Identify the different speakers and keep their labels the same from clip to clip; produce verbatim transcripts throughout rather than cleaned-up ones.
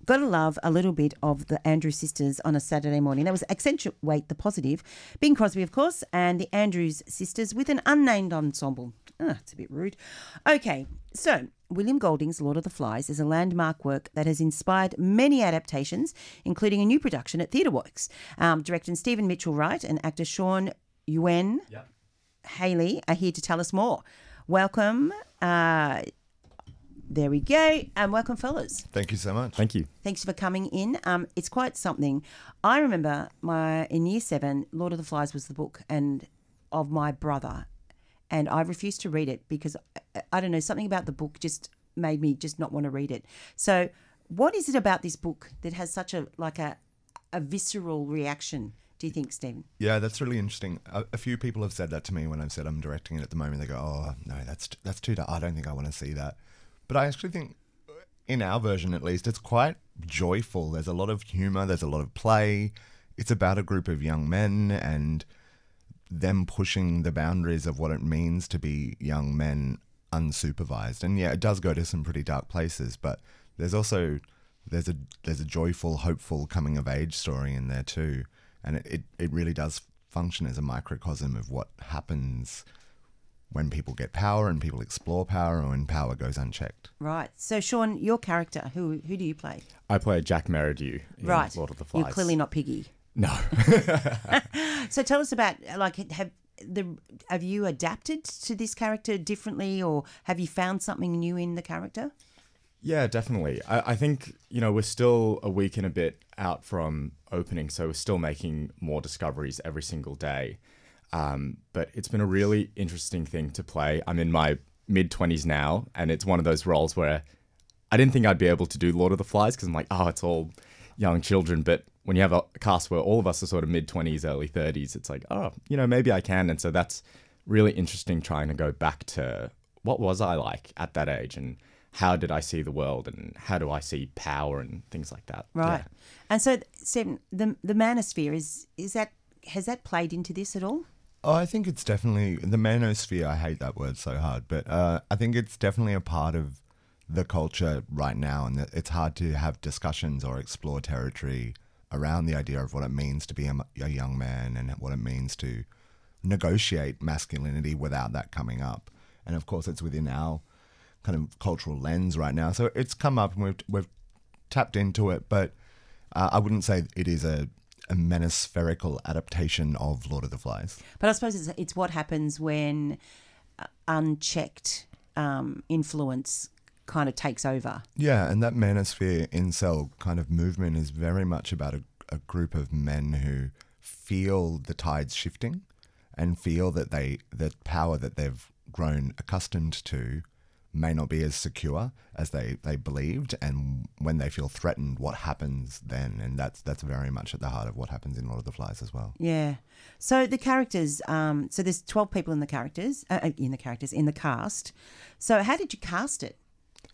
Speaker 1: got to love a little bit of the Andrews Sisters on a Saturday morning. That was Accentuate the Positive. Bing Crosby, of course, and the Andrews Sisters with an unnamed ensemble. Ah, it's a bit rude. Okay, so William Golding's Lord of the Flies is a landmark work that has inspired many adaptations, including a new production at TheatreWorks. Um, director Stephen Mitchell-Wright and actor Sean Yuen
Speaker 2: Yep.
Speaker 1: Haley are here to tell us more. Welcome. Uh, there we go. And welcome, fellas.
Speaker 3: Thank you so much.
Speaker 2: Thank you.
Speaker 1: Thanks for coming in. Um, it's quite something. I remember my in year seven, Lord of the Flies was the book and of my brother, and I refused to read it because I, I don't know, something about the book just made me just not want to read it. So, what is it about this book that has such a like a a visceral reaction? Do you think, Stephen?
Speaker 3: Yeah, that's really interesting. A, a few people have said that to me when I've said I'm directing it at the moment. They go, "Oh no, that's that's too dark. I don't think I want to see that." But I actually think, in our version at least, it's quite joyful. There's a lot of humour. There's a lot of play. It's about a group of young men and them pushing the boundaries of what it means to be young men unsupervised. And yeah, it does go to some pretty dark places, but there's also there's a there's a joyful, hopeful coming of age story in there too. And it, it, it really does function as a microcosm of what happens when people get power and people explore power, or when power goes unchecked.
Speaker 1: Right. So, Sean, your character, who who do you play?
Speaker 2: I play Jack Merridew in
Speaker 1: Right.
Speaker 2: Lord of the Flies.
Speaker 1: You're clearly not Piggy.
Speaker 2: No.
Speaker 1: So tell us about, like, have the have you adapted to this character differently, or have you found something new in the character?
Speaker 2: Yeah, definitely. I, I think, you know, we're still a week and a bit out from opening, so we're still making more discoveries every single day. Um, but it's been a really interesting thing to play. I'm in my mid-twenties now, and it's one of those roles where I didn't think I'd be able to do Lord of the Flies because I'm like, oh, it's all young children. But when you have a cast where all of us are sort of mid-twenties, early thirties, it's like, oh, you know, maybe I can. And so that's really interesting, trying to go back to what was I like at that age, and how did I see the world, and how do I see power and things like that.
Speaker 1: Right.
Speaker 2: Yeah.
Speaker 1: And so, Stephen, the the manosphere is is that has that played into this at all?
Speaker 3: Oh, I think it's definitely the manosphere. I hate that word so hard, but uh, I think it's definitely a part of the culture right now, and it's hard to have discussions or explore territory around the idea of what it means to be a, a young man and what it means to negotiate masculinity without that coming up. And of course, it's within our kind of cultural lens right now, so it's come up and we've we've tapped into it. But uh, I wouldn't say it is a a menospherical adaptation of Lord of the Flies.
Speaker 1: But I suppose it's, it's what happens when uh, unchecked um, influence kind of takes over.
Speaker 3: Yeah, and that manosphere incel kind of movement is very much about a, a group of men who feel the tides shifting and feel that they the power that they've grown accustomed to may not be as secure as they, they believed, and when they feel threatened, what happens then? And that's that's very much at the heart of what happens in Lord of the Flies as well.
Speaker 1: Yeah. So the characters, um, so there's twelve people in the characters, uh, in the characters, in the cast. So how did you cast it?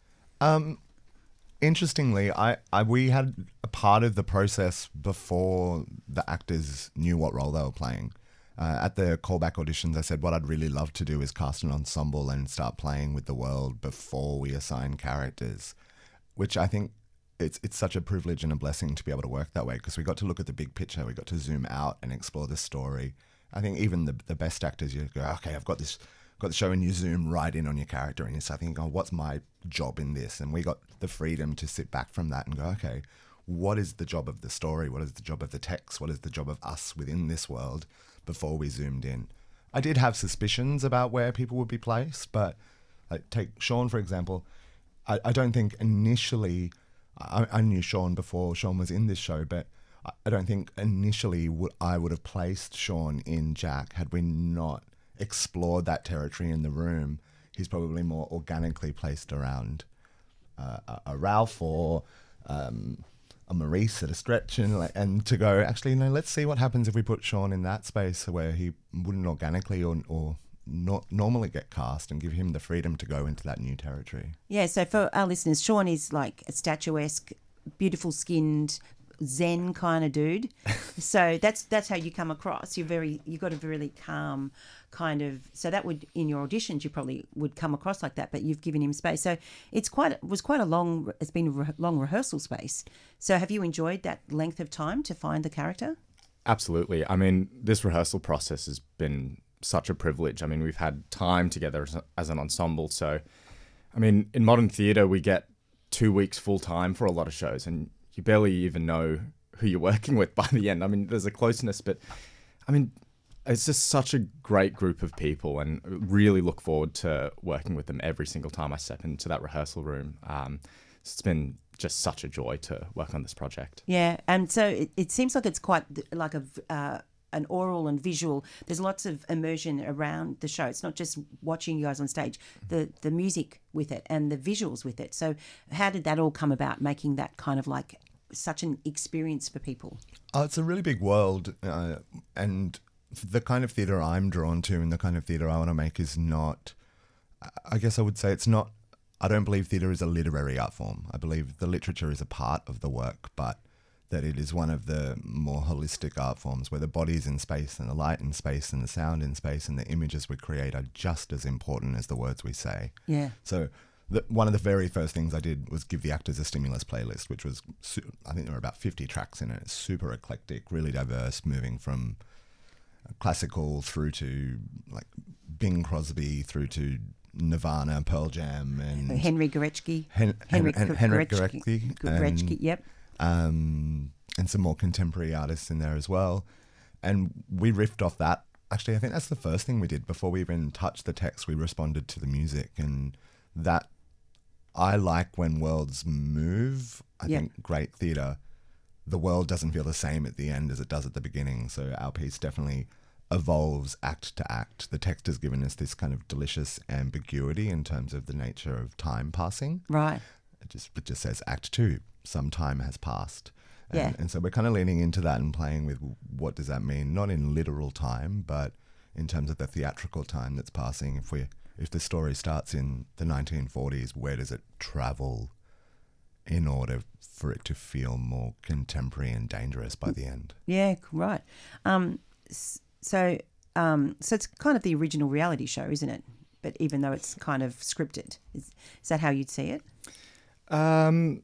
Speaker 3: Um, interestingly, I, I we had a part of the process before the actors knew what role they were playing. Uh, at the callback auditions, I said what I'd really love to do is cast an ensemble and start playing with the world before we assign characters, which I think it's it's such a privilege and a blessing to be able to work that way, because we got to look at the big picture, we got to zoom out and explore the story. I think even the the best actors, you go, okay, I've got this got the show, and you zoom right in on your character and you start thinking, oh, what's my job in this? And we got the freedom to sit back from that and go, okay, what is the job of the story? What is the job of the text? What is the job of us within this world? Before we zoomed in, I did have suspicions about where people would be placed, but like, take Sean, for example. I, I don't think initially, I, I knew Sean before Sean was in this show, but I, I don't think initially would, I would have placed Sean in Jack had we not explored that territory in the room. He's probably more organically placed around uh, a, a Ralph or um, a Maurice at a stretch, and like, and to go, actually, no, let's see what happens if we put Sean in that space where he wouldn't organically or or not normally get cast, and give him the freedom to go into that new territory.
Speaker 1: Yeah, so for our listeners, Sean is like a statuesque, beautiful skinned, zen kind of dude. So that's that's how you come across. You're very you've got a really calm kind of. So that would in your auditions you probably would come across like that. But you've given him space. So it's quite it was quite a long. It's been a re- long rehearsal space. So have you enjoyed that length of time to find the character?
Speaker 2: Absolutely. I mean, this rehearsal process has been such a privilege. I mean, we've had time together as, a, as an ensemble. So, I mean, in modern theatre, we get two weeks full time for a lot of shows, and you barely even know who you're working with by the end. I mean, there's a closeness, but I mean, it's just such a great group of people, and really look forward to working with them every single time I step into that rehearsal room. Um, it's been just such a joy to work on this project.
Speaker 1: Yeah, and so it, it seems like it's quite like a uh, an oral and visual. There's lots of immersion around the show. It's not just watching you guys on stage. The the music with it and the visuals with it. So how did that all come about, making that kind of like such an experience for people?
Speaker 3: Oh, it's a really big world, uh, and the kind of theatre I'm drawn to and the kind of theatre I want to make is not, I guess I would say it's not, I don't believe theatre is a literary art form. I believe the literature is a part of the work, but that it is one of the more holistic art forms where the body is in space and the light in space and the sound in space and the images we create are just as important as the words we say.
Speaker 1: Yeah.
Speaker 3: So the, one of the very first things I did was give the actors a stimulus playlist, which was, su- I think there were about fifty tracks in it. It's super eclectic, really diverse, moving from classical through to like Bing Crosby through to Nirvana, Pearl Jam, and
Speaker 1: Henry Goretzky.
Speaker 3: Hen-
Speaker 1: Henry
Speaker 3: Hen- Henrik Goretzky.
Speaker 1: Goretzky,
Speaker 3: and,
Speaker 1: yep.
Speaker 3: Um, and some more contemporary artists in there as well. And we riffed off that. Actually, I think that's the first thing we did. Before we even touched the text, we responded to the music. And that, I like when worlds move. I
Speaker 1: Yep.
Speaker 3: think great theatre, the world doesn't feel the same at the end as it does at the beginning. So our piece definitely evolves act to act. The text has given us this kind of delicious ambiguity in terms of the nature of time passing.
Speaker 1: Right.
Speaker 3: It just it just says act two, some time has passed. And,
Speaker 1: Yeah.
Speaker 3: and so we're kind of leaning into that and playing with what does that mean, not in literal time, but in terms of the theatrical time that's passing. If we if the story starts in the nineteen forties, where does it travel in order for it to feel more contemporary and dangerous by the end?
Speaker 1: Yeah, right. Um, s- so, um, so it's kind of the original reality show, isn't it? But even though it's kind of scripted, is, is that how you'd see it?
Speaker 2: Um,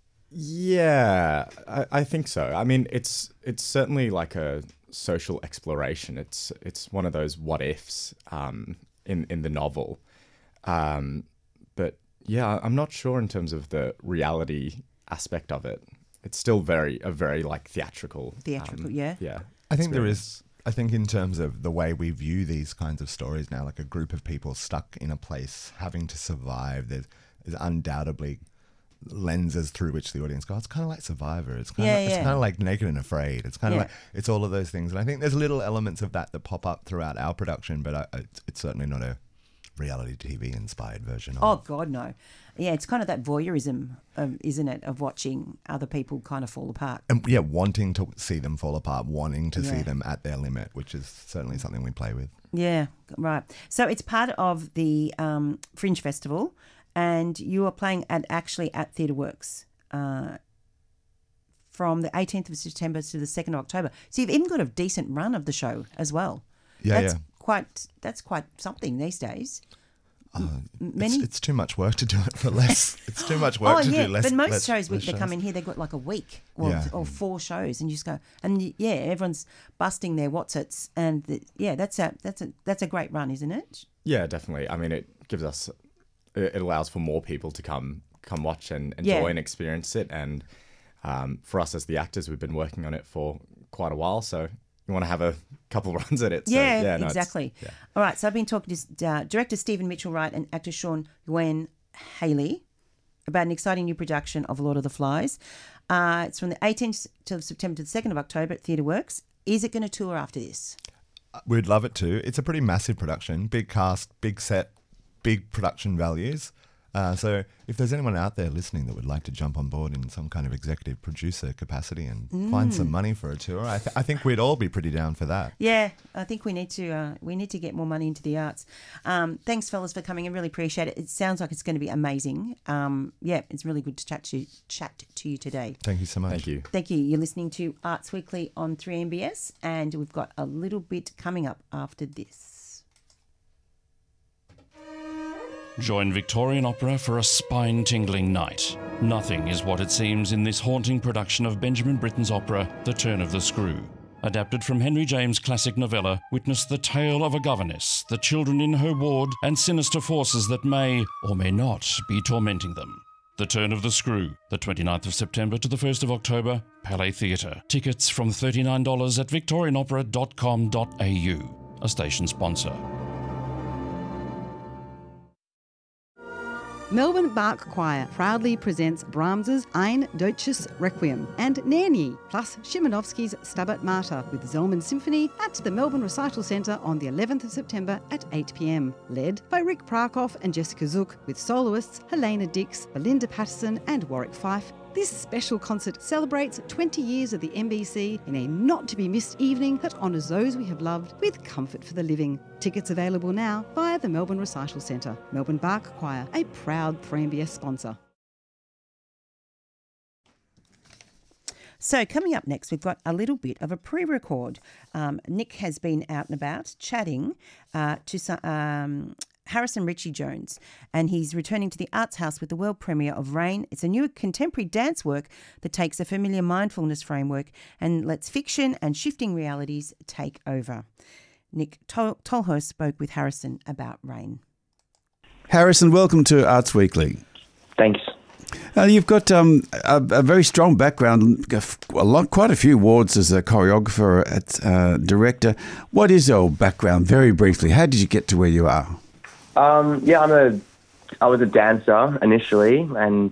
Speaker 2: yeah, I, I think so. I mean, it's it's certainly like a social exploration. It's it's one of those what ifs um, in in the novel. Um, but yeah, I'm not sure in terms of the reality aspect of it. It's still very a very like theatrical.
Speaker 1: Theatrical,
Speaker 2: um,
Speaker 1: yeah.
Speaker 2: Yeah.
Speaker 3: I think there
Speaker 2: experience.
Speaker 3: is, I think in terms of the way we view these kinds of stories now, like a group of people stuck in a place having to survive, there's, there's undoubtedly lenses through which the audience goes, it's kind of like Survivor. It's kind
Speaker 1: Yeah,
Speaker 3: of, it's
Speaker 1: yeah.
Speaker 3: kind of like Naked and Afraid. It's kind of
Speaker 1: Yeah.
Speaker 3: like, it's all of those things. And I think there's little elements of that that pop up throughout our production, but I, it's, it's certainly not a reality T V inspired version of
Speaker 1: Oh God, no. Yeah, it's kind of that voyeurism, um, isn't it, of watching other people kind of fall apart.
Speaker 3: And yeah, wanting to see them fall apart, wanting to
Speaker 1: Yeah.
Speaker 3: see them at their limit, which is certainly something we play with.
Speaker 1: Yeah, right. So it's part of the um, Fringe Festival, and you are playing at actually at Theatre Works uh, from the eighteenth of September to the second of October. So you've even got a decent run of the show as well.
Speaker 3: Yeah,
Speaker 1: that's
Speaker 3: yeah.
Speaker 1: quite that's quite something these days.
Speaker 3: Uh,
Speaker 1: Many.
Speaker 3: It's, it's too much work to do it for less. It's too much work
Speaker 1: Oh
Speaker 3: to
Speaker 1: yeah,
Speaker 3: do less.
Speaker 1: but most
Speaker 3: less,
Speaker 1: shows we,
Speaker 3: less
Speaker 1: they come
Speaker 3: shows.
Speaker 1: in here, they've got like a week or,
Speaker 3: Yeah.
Speaker 1: or four shows, and you just go, and y- yeah, everyone's busting their whatsits, and the, yeah, that's a that's a that's a great run, isn't it?
Speaker 2: Yeah, definitely. I mean, it gives us, it it allows for more people to come come watch and
Speaker 1: Yeah.
Speaker 2: enjoy and experience it. And um, for us as the actors, we've been working on it for quite a while, so you want to have a couple runs at it. So,
Speaker 1: Yeah,
Speaker 2: yeah, no, it's-
Speaker 1: exactly.
Speaker 2: yeah.
Speaker 1: All right, so I've been talking to uh, director Stephen Mitchell Wright and actor Sean Gwen Haley about an exciting new production of Lord of the Flies. Uh, it's from the eighteenth to September to the second of October at Theatre Works. Is it going to tour after this?
Speaker 3: We'd love it to. It's a pretty massive production, big cast, big set, big production values. Uh, so if there's anyone out there listening that would like to jump on board in some kind of executive producer capacity and mm. find some money for a tour, I, th- I think we'd all be pretty down for that.
Speaker 1: Yeah, I think we need to uh, we need to get more money into the arts. Um, thanks, fellas, for coming. I really appreciate it. It sounds like it's going to be amazing. Um, yeah, it's really good to chat to chat to you today.
Speaker 3: Thank you so much.
Speaker 2: Thank you.
Speaker 1: Thank you. You're listening to Arts Weekly on three M B S, and we've got a little bit coming up after this.
Speaker 4: Join Victorian Opera for a spine-tingling night. Nothing is what it seems in this haunting production of Benjamin Britten's opera, The Turn of the Screw. Adapted from Henry James' classic novella, witness the tale of a governess, the children in her ward, and sinister forces that may, or may not, be tormenting them. The Turn of the Screw, the twenty-ninth of September to the first of October, Palais Theatre. Tickets from thirty-nine dollars at victorian opera dot com dot a u. A station sponsor.
Speaker 5: Melbourne Bark Choir proudly presents Brahms's Ein Deutsches Requiem and Nerni, plus Szymanowski's Stabat Mater with Zellman Symphony at the Melbourne Recital Centre on the eleventh of September at eight p m, led by Rick Prakoff and Jessica Zook, with soloists Helena Dix, Belinda Patterson and Warwick Fife. This special concert celebrates twenty years of the M B C in a not-to-be-missed evening that honours those we have loved with comfort for the living. Tickets available now via the Melbourne Recital Centre. Melbourne Bark Choir, a proud three M B S sponsor.
Speaker 1: So coming up next, we've got a little bit of a pre-record. Um, Nick has been out and about chatting uh, to some... Um, Harrison Ritchie Jones, and he's returning to the Arts House with the world premiere of Rain. It's a new contemporary dance work that takes a familiar mindfulness framework and lets fiction and shifting realities take over. Nick Tol- Tolhurst spoke with Harrison about Rain.
Speaker 6: Harrison, welcome to Arts Weekly.
Speaker 7: Thanks.
Speaker 6: Uh, you've got um, a, a very strong background, a lot, quite a few awards as a choreographer, at uh, director. What is your background, very briefly? How did you get to where you are?
Speaker 7: Um, yeah, I'm a. I was a dancer initially, and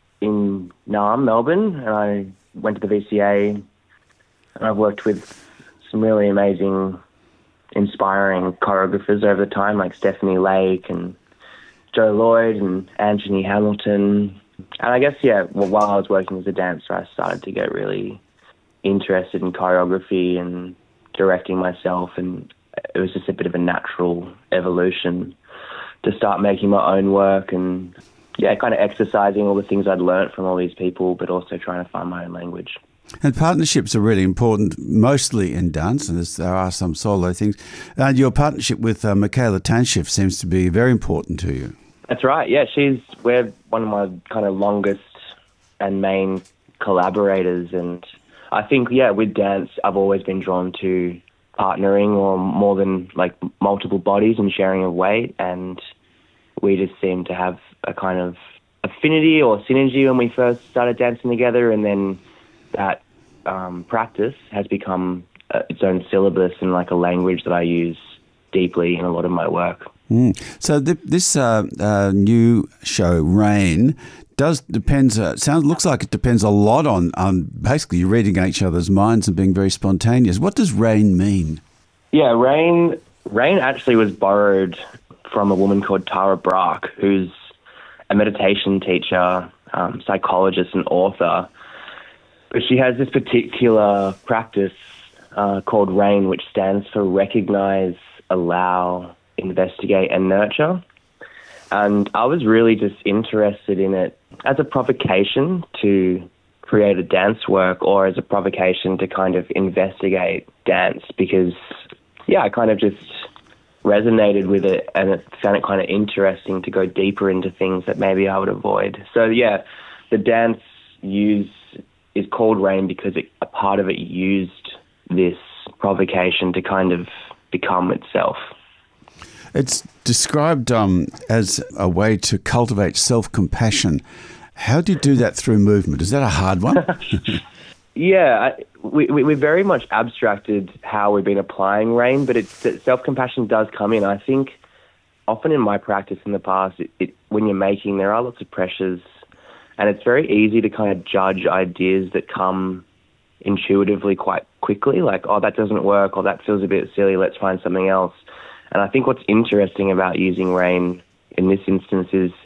Speaker 7: in Naarm, Melbourne, and I went to the V C A, and I've worked with some really amazing, inspiring choreographers over the time, like Stephanie Lake and Joe Lloyd and Anthony Hamilton. And I guess, yeah, well, while I was working as a dancer, I started to get really interested in choreography and directing myself, and it was just a bit of a natural evolution to start making my own work and, yeah, kind of exercising all the things I'd learnt from all these people, but also trying to find my own language.
Speaker 6: And partnerships are really important, mostly in dance, and there are some solo things. And your partnership with uh, Michaela Tanschiff seems to be very important to you.
Speaker 7: That's right, yeah. She's we're one of my kind of longest and main collaborators, and I think, yeah, with dance, I've always been drawn to partnering or more than like multiple bodies and sharing of weight, and we just seem to have a kind of affinity or synergy when we first started dancing together, and then that um, practice has become uh, its own syllabus and like a language that I use deeply in a lot of my work.
Speaker 6: Mm. So th- this uh, uh, new show, Rain, does depends. Uh, sounds looks like it depends a lot on on basically you reading each other's minds and being very spontaneous. What does Rain mean?
Speaker 7: Yeah, Rain. Rain actually was borrowed from a woman called Tara Brach, who's a meditation teacher, um, psychologist, and author. But she has this particular practice uh, called RAIN, which stands for Recognize, Allow, Investigate, and Nurture. And I was really just interested in it as a provocation to create a dance work, or as a provocation to kind of investigate dance, because, yeah, I kind of just resonated with it, and it found it kind of interesting to go deeper into things that maybe I would avoid. So, yeah, the dance used is called Rain because it, a part of it used this provocation to kind of become itself.
Speaker 6: It's described um, as a way to cultivate self-compassion. How do you do that through movement? Is that a hard one?
Speaker 7: Yeah, I, we, we, we very much abstracted how we've been applying Rain, but it, self-compassion does come in. I think often in my practice in the past, it, it, when you're making, there are lots of pressures, and it's very easy to kind of judge ideas that come intuitively quite quickly, like, oh, that doesn't work, or that feels a bit silly, let's find something else. And I think what's interesting about using Rain in this instance is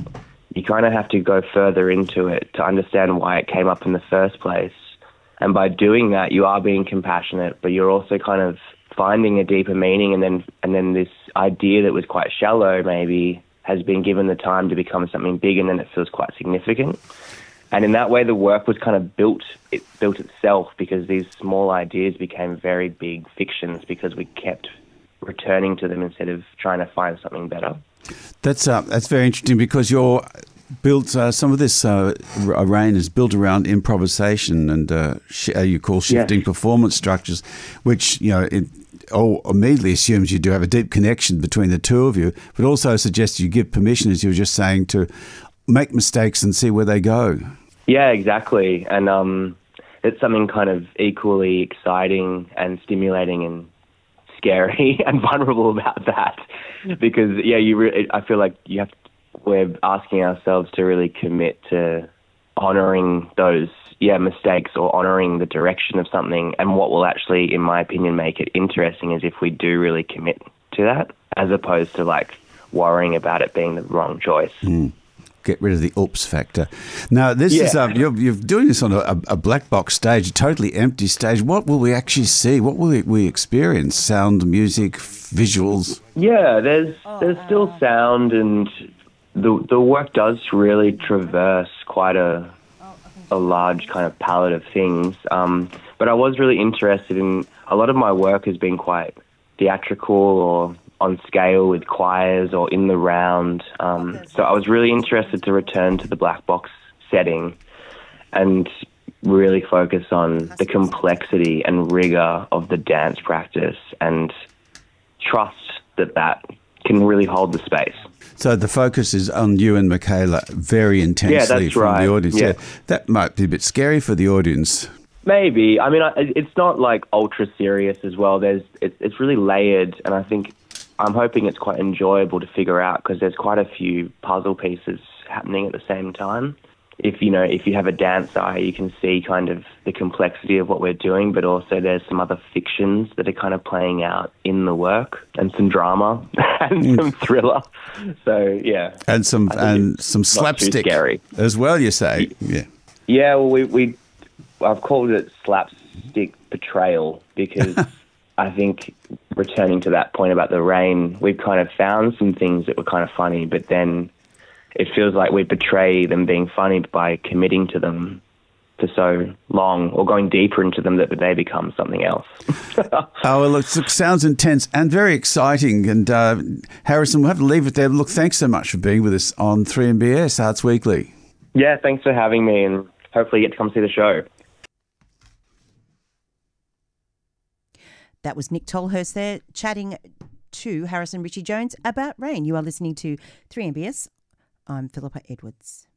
Speaker 7: you kind of have to go further into it to understand why it came up in the first place. And by doing that, you are being compassionate, but you're also kind of finding a deeper meaning, and then and then this idea that was quite shallow maybe has been given the time to become something big, and then it feels quite significant. And in that way, the work was kind of built, it built itself, because these small ideas became very big fictions because we kept returning to them instead of trying to find something better. That's
Speaker 6: uh, that's very interesting, because you're built uh, some of this uh, Rain is built around improvisation and uh, sh- uh, you call shifting yes. performance structures, which you know it all immediately assumes you do have a deep connection between the two of you, but also suggests you give permission, as you were just saying, to make mistakes and see where they go.
Speaker 7: Yeah, exactly, and um, it's something kind of equally exciting and stimulating and scary and vulnerable about that, because yeah, you. Re- I feel like you have. To, we're asking ourselves to really commit to honouring those yeah mistakes, or honouring the direction of something. And what will actually, in my opinion, make it interesting is if we do really commit to that, as opposed to like worrying about it being the wrong choice.
Speaker 6: Mm. Get rid of the oops factor. Now, this yeah. is um, you're, you're doing this on a, a black box stage, a totally empty stage. What will we actually see? What will we, we experience? Sound, music, visuals?
Speaker 7: Yeah, there's there's still sound, and the the work does really traverse quite a a large kind of palette of things. Um, but I was really interested in, a lot of my work has been quite theatrical or on scale with choirs or in the round. Um, so I was really interested to return to the black box setting and really focus on the complexity and rigor of the dance practice, and trust that that can really hold the space.
Speaker 6: So the focus is on you and Michaela very intensely
Speaker 7: yeah, that's
Speaker 6: from
Speaker 7: right.
Speaker 6: the audience.
Speaker 7: Yeah.
Speaker 6: yeah, that might be a bit scary for the audience.
Speaker 7: Maybe. I mean, it's not like ultra serious as well. There's, it's, it's really layered, and I think I'm hoping it's quite enjoyable to figure out, because there's quite a few puzzle pieces happening at the same time. If you know, if you have a dance eye, you can see kind of the complexity of what we're doing, but also there's some other fictions that are kind of playing out in the work, and some drama and some thriller. So yeah,
Speaker 6: and some and some slapstick as well. You say, yeah,
Speaker 7: yeah. Well, we we I've called it slapstick betrayal, because I think, returning to that point about the rain, we've kind of found some things that were kind of funny, but then it feels like we betray them being funny by committing to them for so long, or going deeper into them that they become something else.
Speaker 6: Oh, well, look, it sounds intense and very exciting. And uh, Harrison, we'll have to leave it there. Look, thanks so much for being with us on three M B S Arts Weekly.
Speaker 7: Yeah, thanks for having me, and hopefully you get to come see the show.
Speaker 1: That was Nick Tolhurst there chatting to Harrison Richie Jones about Rain. You are listening to three M B S. I'm Philippa Edwards.